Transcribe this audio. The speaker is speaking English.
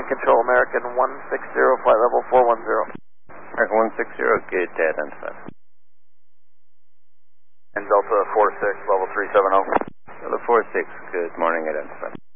Control, American 160, flight level 410. American 160, good, identified. And Delta 46, level 370. Delta 46, good morning, identified.